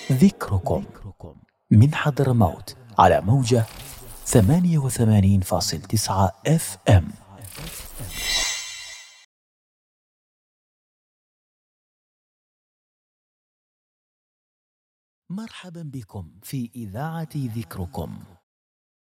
ذكركم من حضرموت على موجة 88.9 FM. مرحبا بكم في إذاعة ذكركم.